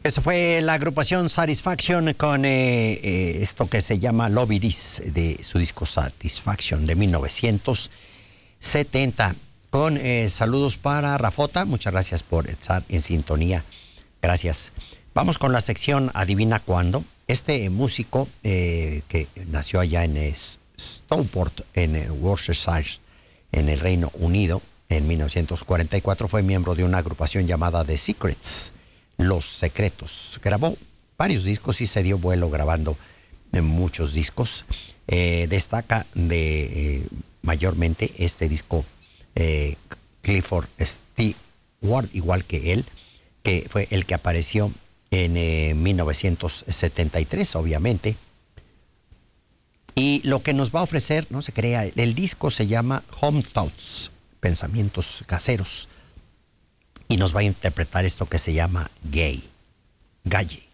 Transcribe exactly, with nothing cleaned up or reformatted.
Eso fue la agrupación Satisfaction con eh, eh, esto que se llama Love It Is, de su disco Satisfaction de mil novecientos setenta. Con eh, saludos para Rafota, muchas gracias por estar en sintonía. Gracias. Vamos con la sección Adivina Cuándo. Este músico eh, que nació allá en eh, Stockport, en eh, Worcestershire, en el Reino Unido, en mil novecientos cuarenta y cuatro, fue miembro de una agrupación llamada The Secrets, Los Secretos. Grabó varios discos y se dio vuelo grabando en muchos discos. Eh, destaca de eh, mayormente este disco eh, Clifford Stewart, igual que él, que fue el que apareció en eh, mil novecientos setenta y tres, obviamente. Y lo que nos va a ofrecer, no se crea, el disco se llama Home Thoughts, Pensamientos Caseros, y nos va a interpretar esto que se llama Gay, Galle.